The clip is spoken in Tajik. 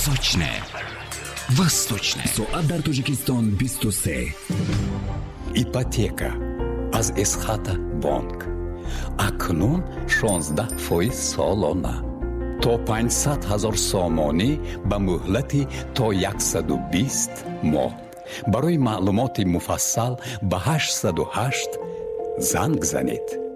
Восточное. Соат дар Тоҷикистон 23. Ипотека аз Эсхата банк. акнун 16% солона. То 500,000 сомонӣ ба муҳлати то 120 моҳ. барои маълумоти муфассал ба 808 занг занед.